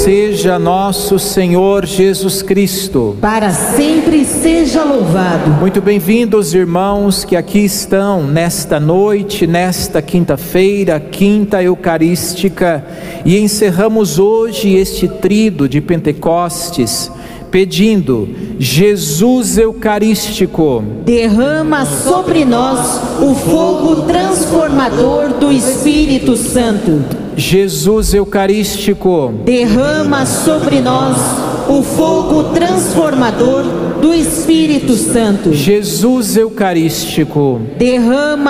Seja nosso Senhor Jesus Cristo. Para sempre seja louvado. Muito bem-vindos, irmãos, que aqui estão nesta noite, nesta quinta-feira, quinta eucarística, e encerramos hoje este tríduo de Pentecostes, pedindo: Jesus Eucarístico, derrama sobre nós o fogo transformador do Espírito Santo. Jesus Eucarístico, derrama sobre nós o fogo transformador do Espírito Santo. Jesus Eucarístico, derrama